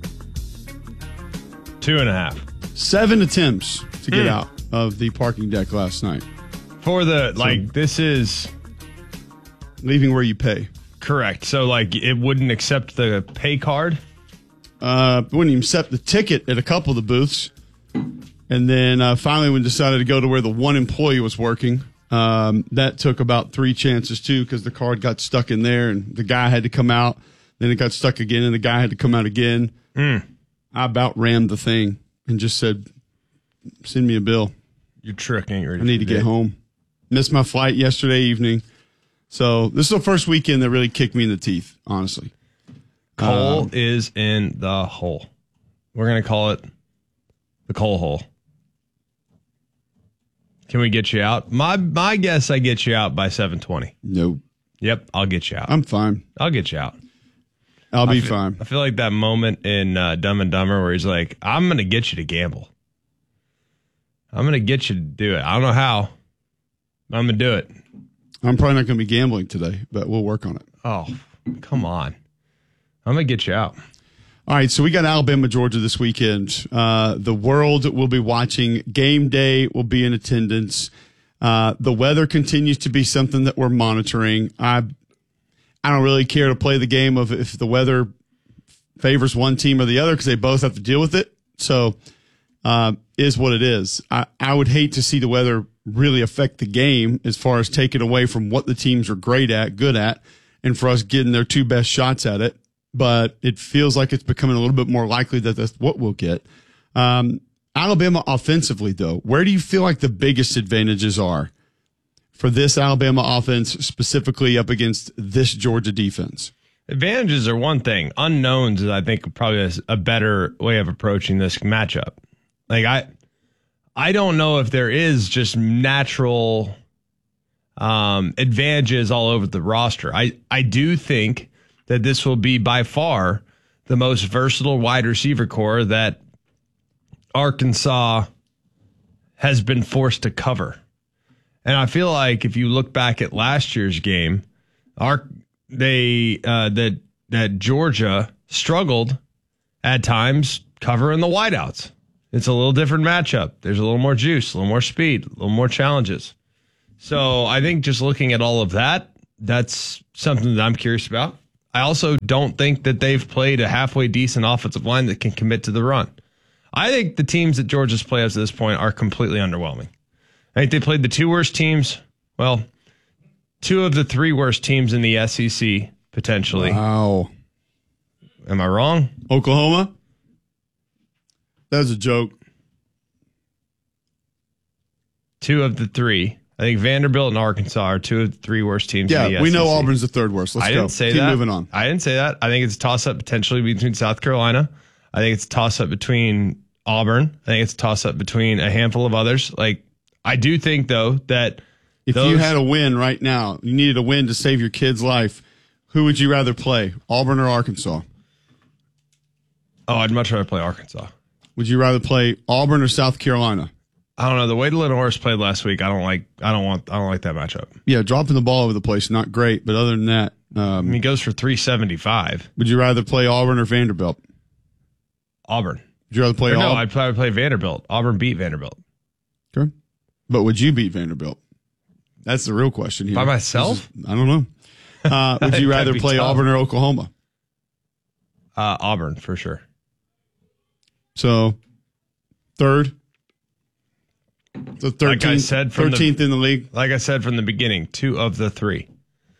2.5. 7 attempts to get out of the parking deck last night. For the, this is... leaving where you pay. Correct. So, it wouldn't accept the pay card? Wouldn't even accept the ticket at a couple of the booths. And then finally we decided to go to where the one employee was working. That took about 3 chances, too, because the card got stuck in there, and the guy had to come out. Then it got stuck again, and the guy had to come out again. I about rammed the thing and just said, send me a bill. Your truck ain't ready. I need to get home. Missed my flight yesterday evening. So this is the first weekend that really kicked me in the teeth, honestly. Coal is in the hole. We're going to call it the coal hole. Can we get you out? My guess, I get you out by 7:20. Nope. Yep, I'll get you out. I'm fine. I'll get you out. I'll be fine. I feel like that moment in Dumb and Dumber where he's like, I'm going to get you to gamble. I'm going to get you to do it. I don't know how. I'm going to do it. I'm probably not going to be gambling today, but we'll work on it. Oh, come on. I'm going to get you out. All right, so we got Alabama, Georgia this weekend. The world will be watching. Game day will be in attendance. The weather continues to be something that we're monitoring. I don't really care to play the game of if the weather favors one team or the other because they both have to deal with it. So is what it is. I would hate to see the weather really affect the game as far as taking away from what the teams are good at, and for us getting their 2 best shots at it. But it feels like it's becoming a little bit more likely that that's what we'll get. Alabama offensively, though, where do you feel like the biggest advantages are for this Alabama offense, specifically up against this Georgia defense? Advantages are one thing. Unknowns is, I think, probably a better way of approaching this matchup. I don't know if there is just natural advantages all over the roster. I do think that this will be by far the most versatile wide receiver core that Arkansas has been forced to cover. And I feel like if you look back at last year's game, that Georgia struggled at times covering the wideouts. It's a little different matchup. There's a little more juice, a little more speed, a little more challenges. So I think just looking at all of that, that's something that I'm curious about. I also don't think that they've played a halfway decent offensive line that can commit to the run. I think the teams that Georgia's played up to this point are completely underwhelming. I think they played the two worst teams. Well, two of the three worst teams in the SEC, potentially. Wow. Am I wrong? Oklahoma? That was a joke. Two of the three. I think Vanderbilt and Arkansas are two of the three worst teams in the SEC. We know Auburn's the third worst. Let's go. Didn't say Keep that. moving on. I didn't say that. I think it's a toss-up potentially between South Carolina. I think it's a toss-up between Auburn. I think it's a toss-up between a handful of others. Like, I do think, though, that if you had a win right now, you needed a win to save your kid's life, who would you rather play, Auburn or Arkansas? Oh, I'd much rather play Arkansas. Would you rather play Auburn or South Carolina? I don't know. The way Lenore's played last week, I don't like that matchup. Yeah, dropping the ball over the place, not great. But other than that, he goes for 375. Would you rather play Auburn or Vanderbilt? Auburn. Would you rather play Auburn? No, I'd probably play Vanderbilt. Auburn beat Vanderbilt. Okay. But would you beat Vanderbilt? That's the real question here. By myself? I don't know. Would you rather play Auburn or Oklahoma? Auburn, for sure. So, third? So 13th, like I said, 13th in the league? Like I said from the beginning, two of the three.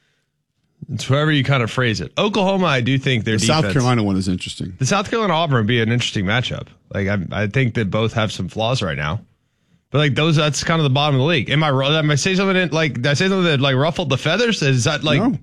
It's however you kind of phrase it. Oklahoma, I do think their defense. The South Carolina one is interesting. The South Carolina Auburn would be an interesting matchup. Like I think that both have some flaws right now. But like that's kind of the bottom of the league. Am I saying something did I say something that like ruffled the feathers? Is that like no.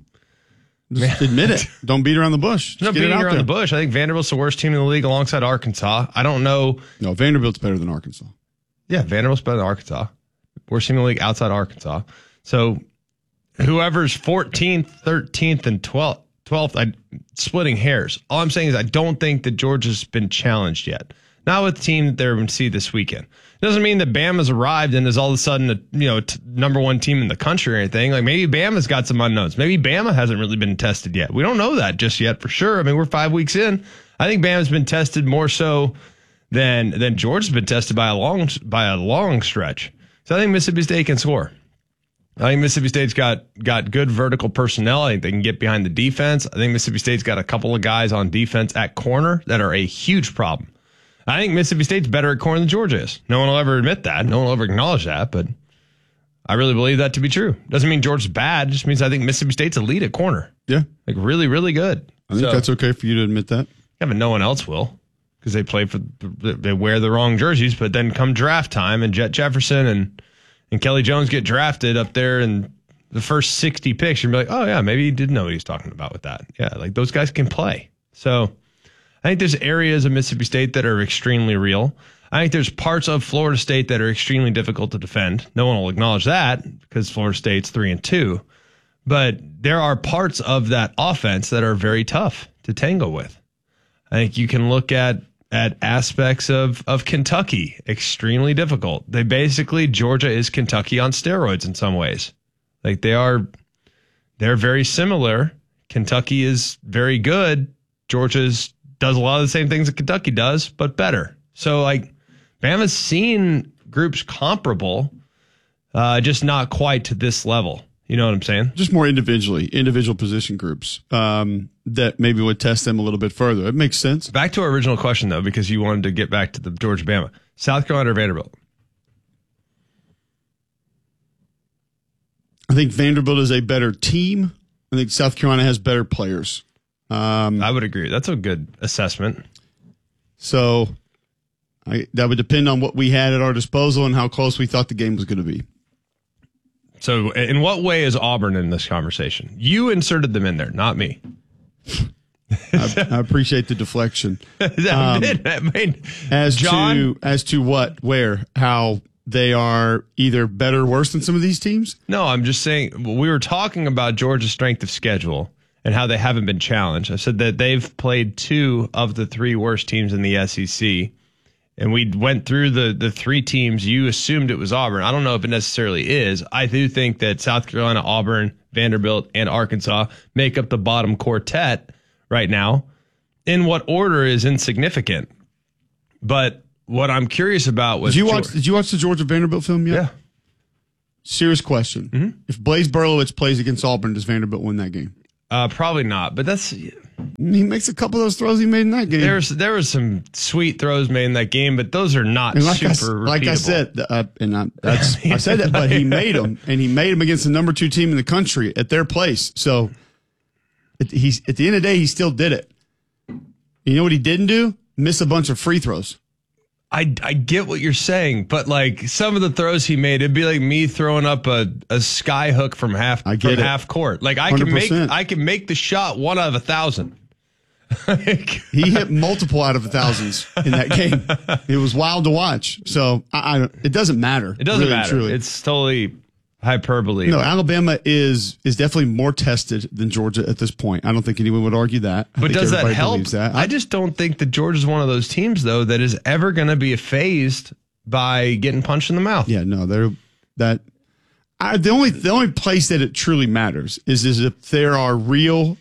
Just admit it. Don't beat around the bush. No beating around the bush. I think Vanderbilt's the worst team in the league alongside Arkansas. I don't know. No, Vanderbilt's better than Arkansas. Yeah, Vanderbilt's better than Arkansas. Worst team in the league outside Arkansas. So whoever's 14th, 13th, and 12th, splitting hairs. All I'm saying is I don't think that Georgia's been challenged yet. Not with the team that they're going to see this weekend. It doesn't mean that Bama's arrived and is all of a sudden a number one team in the country or anything. Like maybe Bama's got some unknowns. Maybe Bama hasn't really been tested yet. We don't know that just yet for sure. I mean, we're 5 weeks in. I think Bama's been tested more so than Georgia's been tested by a long stretch. So I think Mississippi State can score. I think Mississippi State's got good vertical personnel. I think they can get behind the defense. I think Mississippi State's got a couple of guys on defense at corner that are a huge problem. I think Mississippi State's better at corner than Georgia is. No one will ever admit that. No one will ever acknowledge that, but I really believe that to be true. Doesn't mean Georgia's bad. It just means I think Mississippi State's elite at corner. Yeah. Like really, really good. I think that's okay for you to admit that. Yeah, but no one else will because they wear the wrong jerseys, but then come draft time and Jet Jefferson and Kelly Jones get drafted up there and the first 60 picks, you're like, oh yeah, maybe he didn't know what he was talking about with that. Yeah, like those guys can play. So I think there's areas of Mississippi State that are extremely real. I think there's parts of Florida State that are extremely difficult to defend. No one will acknowledge that because Florida State's 3-2. But there are parts of that offense that are very tough to tangle with. I think you can look at aspects of Kentucky, extremely difficult. Georgia is Kentucky on steroids in some ways. Like they're very similar. Kentucky is very good. Georgia's does a lot of the same things that Kentucky does, but better. So like Bama's seen groups comparable, just not quite to this level. You know what I'm saying? Just more individual position groups that maybe would test them a little bit further. It makes sense. Back to our original question, though, because you wanted to get back to the Georgia-Bama. South Carolina or Vanderbilt? I think Vanderbilt is a better team. I think South Carolina has better players. I would agree. That's a good assessment. So that would depend on what we had at our disposal and how close we thought the game was going to be. So in what way is Auburn in this conversation? You inserted them in there, not me. I appreciate the deflection. As to what, where, how, they are either better or worse than some of these teams? No, I'm just saying we were talking about Georgia's strength of schedule and how they haven't been challenged. I said that they've played 2 of the 3 worst teams in the SEC. And we went through the 3 teams. You assumed it was Auburn. I don't know if it necessarily is. I do think that South Carolina, Auburn, Vanderbilt, and Arkansas make up the bottom quartet right now. In what order is insignificant. But what I'm curious about was... Did you watch the Georgia Vanderbilt film yet? Yeah. Serious question. Mm-hmm. If Blaze Berlowitz plays against Auburn, does Vanderbilt win that game? Probably not, but that's... He makes a couple of those throws he made in that game. There was some sweet throws made in that game, but those are not super repeatable. Like I said, I said that, but he made them, and he made them against the number 2 team in the country at their place. So at the end of the day, he still did it. You know what he didn't do? Miss a bunch of free throws. I get what you're saying, but like some of the throws he made, it'd be like me throwing up a sky hook from half court. Like I 100%. can make the shot 1 out of 1,000. He hit multiple out of 1,000s in that game. It was wild to watch. So it doesn't matter. It doesn't really, matter. Truly. It's totally hyperbole. No, Alabama is definitely more tested than Georgia at this point. I don't think anyone would argue that. But does that help? I just don't think that Georgia's one of those teams, though, that is ever going to be phased by getting punched in the mouth. Yeah, no, the only place that it truly matters is if there are real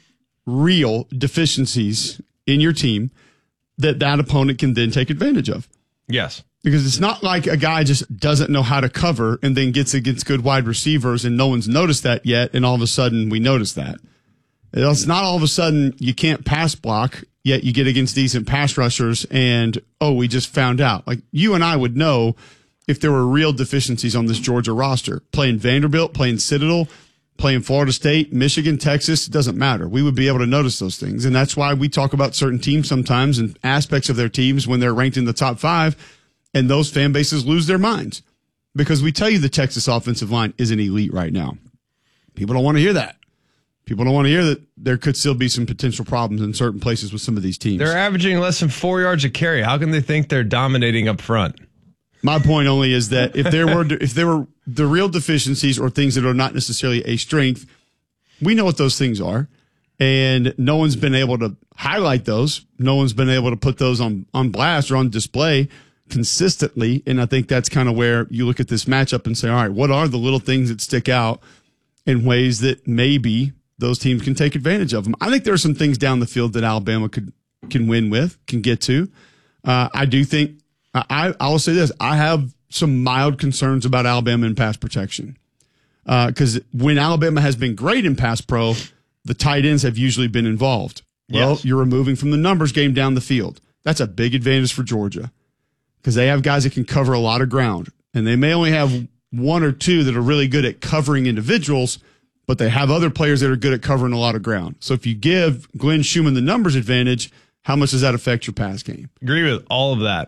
deficiencies in your team that opponent can then take advantage of. Yes. Because it's not like a guy just doesn't know how to cover and then gets against good wide receivers and no one's noticed that yet, and all of a sudden we notice that. It's not all of a sudden you can't pass block, yet you get against decent pass rushers and, we just found out. Like, you and I would know if there were real deficiencies on this Georgia roster. Playing Vanderbilt, playing Citadel, playing Florida State, Michigan, Texas, it doesn't matter. We would be able to notice those things. And that's why we talk about certain teams sometimes and aspects of their teams when they're ranked in the top 5. And those fan bases lose their minds because we tell you the Texas offensive line isn't elite right now. People don't want to hear that. People don't want to hear that there could still be some potential problems in certain places with some of these teams. They're averaging less than 4 yards a carry. How can they think they're dominating up front? My point only is that if there were the real deficiencies or things that are not necessarily a strength, we know what those things are. And no one's been able to highlight those. No one's been able to put those on blast or on display consistently. And I think that's kind of where you look at this matchup and say, all right, what are the little things that stick out in ways that maybe those teams can take advantage of them? I think there are some things down the field that Alabama can win with, can get to. I do think I will say this. I have some mild concerns about Alabama in pass protection. Because when Alabama has been great in pass pro, the tight ends have usually been involved. Well, Yes. You're removing from the numbers game down the field. That's a big advantage for Georgia because they have guys that can cover a lot of ground. And they may only have 1 or 2 that are really good at covering individuals, but they have other players that are good at covering a lot of ground. So if you give Glenn Schumann the numbers advantage, how much does that affect your pass game? Agree with all of that.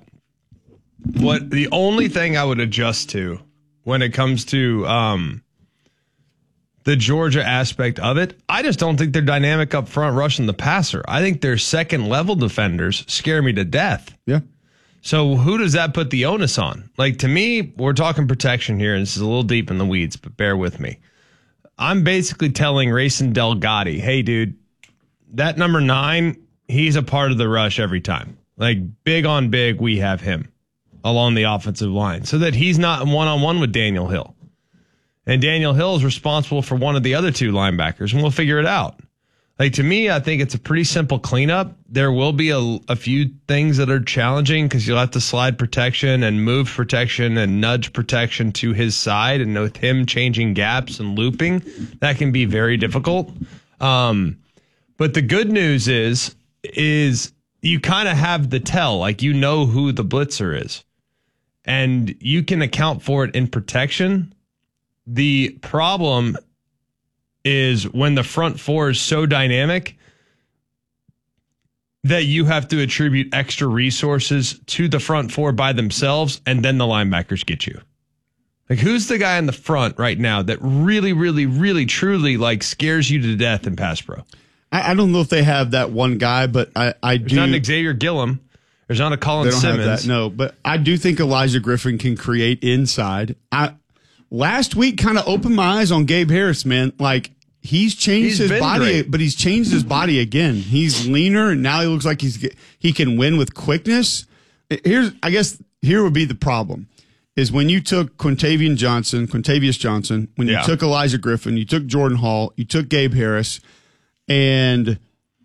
What the only thing I would adjust to when it comes to the Georgia aspect of it, I just don't think they're dynamic up front rushing the passer. I think their second level defenders scare me to death. Yeah. So who does that put the onus on? Like, to me, we're talking protection here, and this is a little deep in the weeds, but bear with me. I'm basically telling Racing Delgatti, hey, dude, that number 9, he's a part of the rush every time. Like, big on big, we have him along the offensive line so that he's not one-on-one with Daniel Hill. And Daniel Hill is responsible for one of the other 2 linebackers, and we'll figure it out. Like, to me, I think it's a pretty simple cleanup. There will be a few things that are challenging because you'll have to slide protection and move protection and nudge protection to his side. And with him changing gaps and looping, that can be very difficult. But the good news is you kind of have the tell, like you know who the blitzer is. And you can account for it in protection. The problem is when the front 4 is so dynamic that you have to attribute extra resources to the front 4 by themselves, and then the linebackers get you. Like, who's the guy in the front right now that really, really, really, truly, like, scares you to death in pass pro? I don't know if they have that one guy, but I do. There's not an Xavier Gillum. There's not a Colin They don't Simmons. have that, no. But I do think Elijah Griffin can create inside. Last week kind of opened my eyes on Gabe Harris, man. Like, he's changed his body, great. but he's changed his body again. He's leaner, and now he looks like he can win with quickness. Here would be the problem, is when you took Quintavious Johnson, when you took Elijah Griffin, you took Jordan Hall, you took Gabe Harris, and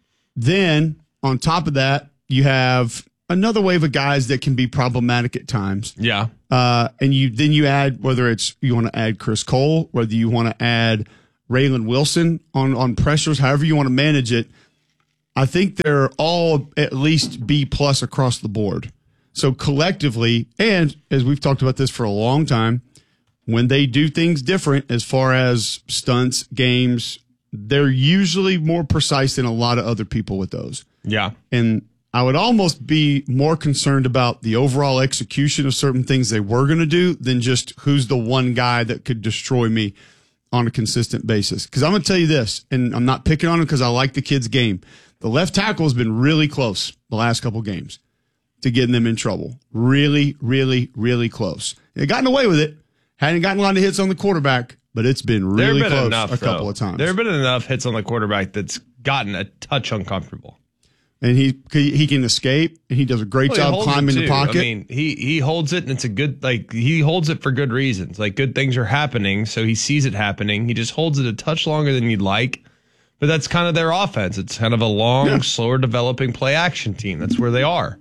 then on top of that, you have another wave of guys that can be problematic at times. Yeah. And you add, whether it's you want to add Chris Cole, whether you want to add Raylan Wilson on pressures, however you want to manage it. I think they're all at least B+ across the board. So collectively, and as we've talked about this for a long time, when they do things different as far as stunts, games, they're usually more precise than a lot of other people with those. Yeah. And I would almost be more concerned about the overall execution of certain things they were going to do than just who's the one guy that could destroy me on a consistent basis. Because I'm going to tell you this, and I'm not picking on him because I like the kid's game. The left tackle has been really close the last couple games to getting them in trouble. Really, really, really close. They gotten away with it. Hadn't gotten a lot of hits on the quarterback, but it's been really close a couple of times. There have been enough hits on the quarterback that's gotten a touch uncomfortable. And he can escape, and he does a great job climbing the pocket. I mean, he holds it, and it's a good, like, he holds it for good reasons. Like, good things are happening, so he sees it happening. He just holds it a touch longer than you'd like. But that's kind of their offense. It's kind of a long, slower developing play action team. That's where they are.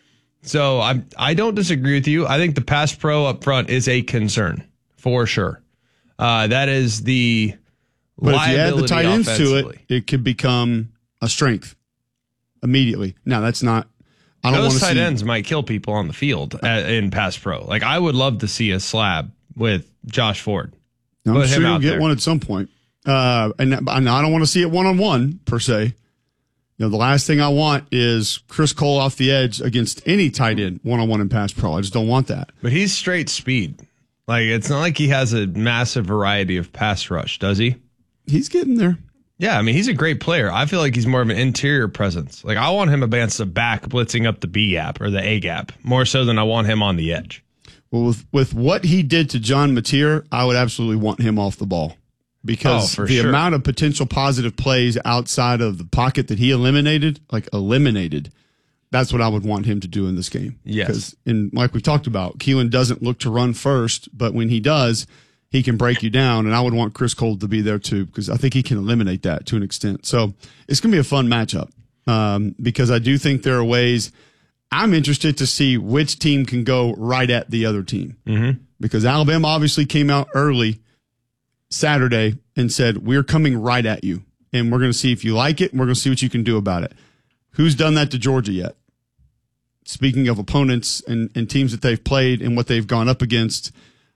So I don't disagree with you. I think the pass pro up front is a concern for sure. That is the but liability. If you add the tight ends to offensively. it could become a strength immediately. Now that's not. I don't want Those to tight see ends might kill people on the field in pass pro. Like, I would love to see a slab with Josh Ford. I'm Put sure him you'll out get there. one at some point. And I don't want to see it one-on-one per se. The last thing I want is Chris Cole off the edge against any tight end one-on-one in pass pro. I just don't want that. But he's straight speed. Like, it's not like he has a massive variety of pass rush, does he? He's getting there. Yeah, I mean, he's a great player. I feel like he's more of an interior presence. Like, I want him against the back blitzing up the B gap or the A gap more so than I want him on the edge. Well, with what he did to John Mateer, I would absolutely want him off the ball. Because the amount of potential positive plays outside of the pocket that he eliminated, that's what I would want him to do in this game. Yes. Because, like we talked about, Keelan doesn't look to run first, but when he does, he can break you down. And I would want Chris Cole to be there too, because I think he can eliminate that to an extent. So it's going to be a fun matchup because I do think there are ways. I'm interested to see which team can go right at the other team. Mm-hmm. Because Alabama obviously came out early Saturday and said, we're coming right at you, and we're going to see if you like it, and we're going to see what you can do about it. Who's done that to Georgia yet? Speaking of opponents and teams that they've played and what they've gone up against,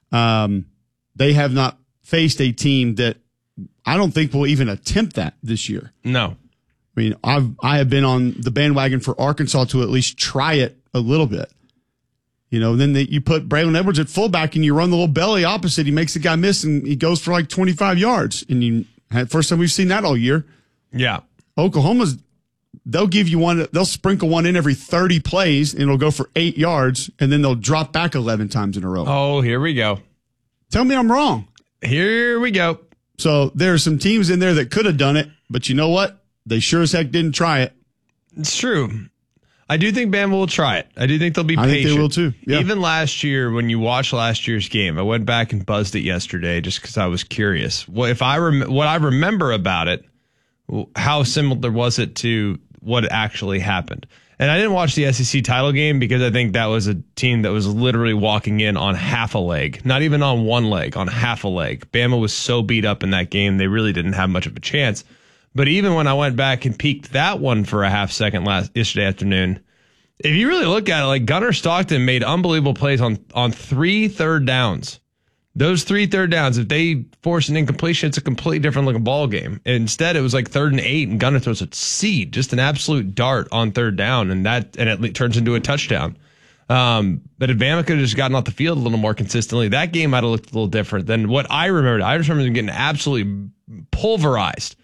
they have not faced a team that I don't think will even attempt that this year. No. I mean, I have been on the bandwagon for Arkansas to at least try it a little bit. Then you put Braylon Edwards at fullback and you run the little belly opposite. He makes the guy miss and he goes for like 25 yards. And first time we've seen that all year. Yeah. Oklahoma's, they'll give you one, they'll sprinkle one in every 30 plays and it'll go for 8 yards and then they'll drop back 11 times in a row. Oh, here we go. Tell me I'm wrong. Here we go. So there are some teams in there that could have done it, but you know what? They sure as heck didn't try it. It's true. I do think Bama will try it. I do think they'll be patient. I think they will too. Yeah. Even last year, when you watch last year's game, I went back and buzzed it yesterday just because I was curious. Well, what I remember about it, how similar was it to what actually happened? And I didn't watch the SEC title game because I think that was a team that was literally walking in on half a leg, not even on one leg, on half a leg. Bama was so beat up in that game, they really didn't have much of a chance. But even when I went back and peeked that one for a half second yesterday afternoon, if you really look at it, like Gunnar Stockton made unbelievable plays on 3 third downs. Those 3 third downs, if they force an incompletion, it's a completely different looking ball game. Instead, it was like 3rd and 8, and Gunnar throws a seed, just an absolute dart on 3rd down, and it turns into a touchdown. But if Bama could have just gotten off the field a little more consistently, that game might have looked a little different than what I remembered. I just remember them getting absolutely pulverized.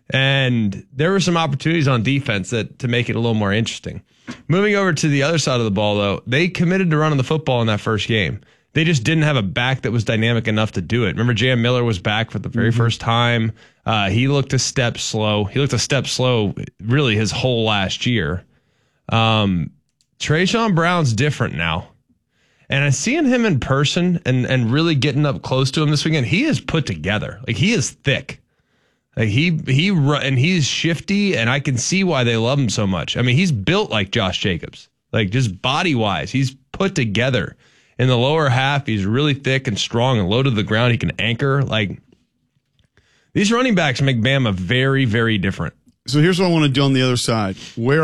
And there were some opportunities on defense to make it a little more interesting. Moving over to the other side of the ball, though, they committed to running the football in that first game. They just didn't have a back that was dynamic enough to do it. Remember, Jam Miller was back for the very first time. He looked a step slow. He looked a step slow really his whole last year. Trayshawn Brown's different now. And I seeing him in person and really getting up close to him this weekend, he is put together. Like, he is thick. Like, he's shifty, and I can see why they love him so much. I mean, he's built like Josh Jacobs. Like, just body-wise, he's put together. In the lower half, he's really thick and strong and low to the ground. He can anchor. Like, these running backs make Bama very, very different. So here's what I want to do on the other side. Where